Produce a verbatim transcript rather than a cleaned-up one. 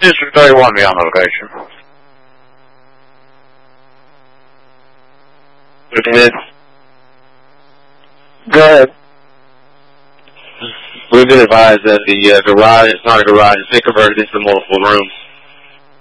District thirty-one, be on location. Lieutenant? Go ahead. We've been advised that the uh, garage, it's not a garage, it's been converted into multiple rooms.